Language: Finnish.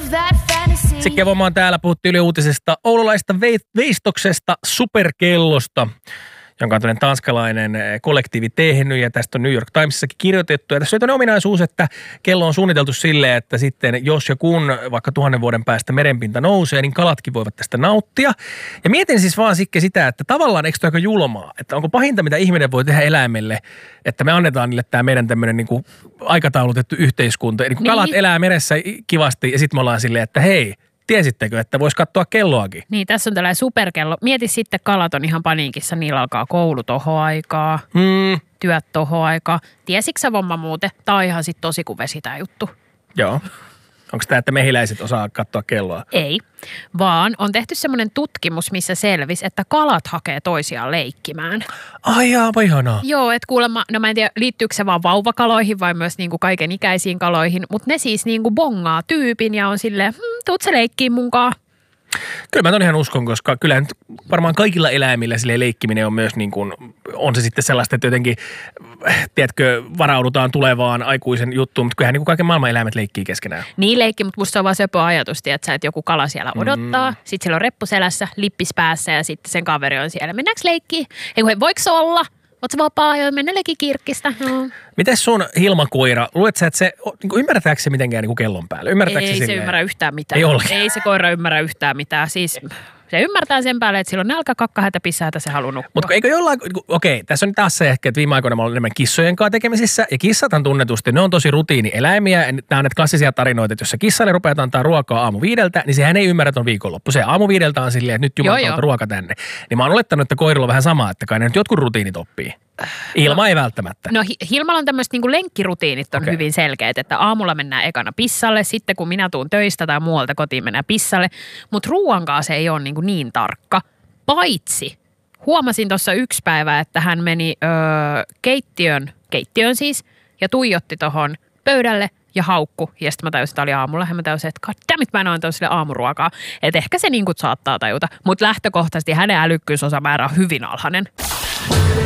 Sekä voimaan täällä puhuttiin Yle Uutisesta oululaista veistoksesta Superkellosta, jonka on tämmöinen tanskalainen kollektiivi tehnyt, ja tästä on New York Timesissakin kirjoitettu. Ja tässä on toinen ominaisuus, että kello on suunniteltu silleen, että sitten jos ja kun vaikka 1000 vuoden päästä merenpinta nousee, niin kalatkin voivat tästä nauttia. Ja mietin siis vaan sitä, että tavallaan eikö toi aika julmaa, että onko pahinta, mitä ihminen voi tehdä eläimelle, että me annetaan niille tämä meidän tämmöinen niin kuin aikataulutettu yhteiskunta. Niin kuin kalat elää meressä kivasti, ja sitten me ollaan silleen, että hei, tiesittekö, että voisi katsoa kelloakin? Niin, tässä on tällainen superkello. Mieti sitten, kalat on ihan paniikissa. Niillä alkaa koulu tohon aikaa, työt tohon aikaa. Tiesitkö sä vomma muuten? Tää on ihan sit tosi kuin vesi tää juttu. Joo. Onko tämä, että mehiläiset osaa katsoa kelloa? Ei, vaan on tehty semmoinen tutkimus, missä selvisi, että kalat hakee toisiaan leikkimään. Ai jaa, ihanaa. Joo, että kuulemma, no mä en tiedä, liittyykö se vaan vauvakaloihin vai myös niinku kaiken ikäisiin kaloihin, mutta ne siis niinku bongaa tyypin ja on silleen, tuut sä leikkiin munkaan. Kyllä mä ton ihan uskon, koska kyllä nyt varmaan kaikilla eläimillä silleen leikkiminen on myös niin kuin, on se sitten sellaista, että jotenkin, tiedätkö, varaudutaan tulevaan aikuisen juttuun, mutta kyllähän niin kuin kaiken maailman eläimet leikkii keskenään. Niin leikki, mutta musta se on vaan söpö ajatus, että joku kala siellä odottaa, sitten siellä on reppu selässä, lippis päässä ja sitten sen kaveri on siellä. Mennäänkö leikkiin? Voiko se olla? Ootko vapaa jo? Mennä leikkikirkkistä. No. Mites sun Hilma-koira, luulet sä, että se, niin ymmärtääkö se mitenkään niin kuin kellon päälle? Ei se ymmärrä yhtään mitään. Ei se koira ymmärrä yhtään mitään. Siis se ymmärtää sen päälle, että sillä on nälkä, kakkahätä, pissähätä, se haluaa nukkua. Mutta eikö jollain, tässä on taas se ehkä, että viime aikoina mä olen enemmän kissojen kanssa tekemisissä. Ja kissathan tunnetusti, ne on tosi rutiinieläimiä. Nämä on näitä klassisia tarinoita, että jos se kissalle rupeat antaa ruokaa aamu 5, niin sehän ei ymmärrä, että on viikonloppu. Se aamu 5 on silleen, että nyt jumalauta ruoka tänne. Niin mä oon olettanut, että koirilla on vähän sama, että kai ne nyt jotkut rutiinit oppii. Ilma ei välttämättä. No Hilmalla on tämmöiset niinku lenkkirutiinit on hyvin selkeät, että aamulla mennään ekana pissalle, sitten kun minä tuun töistä tai muualta kotiin mennään pissalle, mutta ruoankaan se ei ole niin tarkka, paitsi huomasin tuossa yksi päivä, että hän meni keittiöön siis, ja tuijotti tohon pöydälle ja haukku, ja sitten mä tajusin, että oli aamulla, ja mä tajusin, että goddammit, mä en antanut sille aamuruokaa, että ehkä se niinku saattaa tajuta, mutta lähtökohtaisesti hänen älykkyysosamäärä on hyvin alhainen.